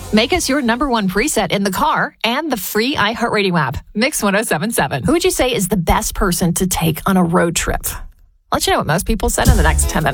Make us your number one preset in the car and the free iHeartRadio app. Mix 1077. Who would you say is the best person to take on a road trip? I'll let you know what most people said in the next 10 minutes.